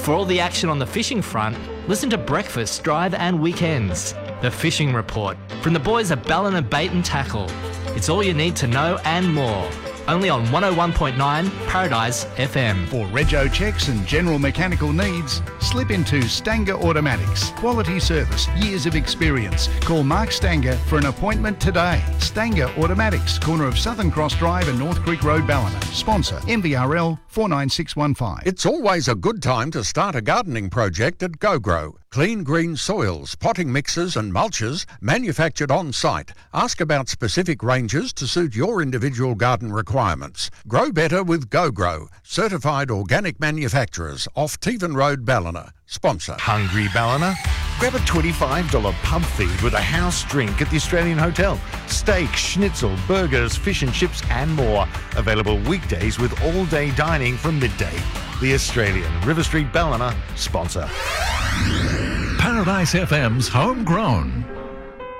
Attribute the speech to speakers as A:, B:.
A: For all the action on the fishing front, listen to Breakfast, Drive and Weekends. The Fishing Report from the boys at Ballina Bait and Tackle. It's all you need to know and more. Only on 101.9 Paradise FM.
B: For rego checks and general mechanical needs, slip into Stanger Automatics. Quality service, years of experience. Call Mark Stanger for an appointment today. Stanger Automatics, corner of Southern Cross Drive and North Creek Road, Ballina. Sponsor MVRL 49615.
C: It's always a good time to start a gardening project at GoGrow. Clean green soils, potting mixes and mulches manufactured on site. Ask about specific ranges to suit your individual garden requirements. Grow better with GoGrow. Certified organic manufacturers off Tevan Road, Ballina. Sponsor.
D: Hungry Ballina? Grab a $25 pub feed with a house drink at the Australian Hotel. Steak, schnitzel, burgers, fish and chips and more. Available weekdays with all-day dining from midday. The Australian, River Street, Ballina. Sponsor.
E: Paradise FM's Homegrown.